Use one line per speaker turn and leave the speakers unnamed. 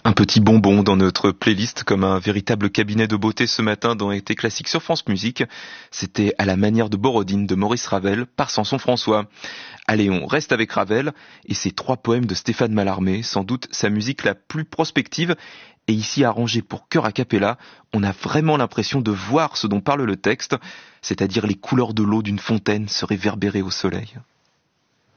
Un petit bonbon dans notre playlist comme un véritable cabinet de beauté ce matin dans Été classique sur France Musique. C'était À la manière de Borodine de Maurice Ravel par Samson François. Allez, on reste avec Ravel et ses 3 poèmes de Stéphane Mallarmé, sans doute sa musique la plus prospective. Et ici arrangée pour chœur a cappella, on a vraiment l'impression de voir ce dont parle le texte, c'est-à-dire les couleurs de l'eau d'une fontaine se réverbérer au soleil.